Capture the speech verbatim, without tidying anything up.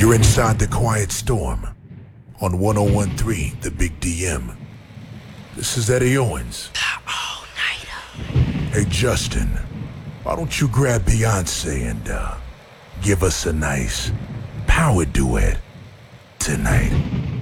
You're inside the Quiet Storm on one oh one point three The Big D M. This is Eddie Owens. All-nighter. Hey Justin, why don't you grab Beyonce and uh, give us a nice power duet tonight?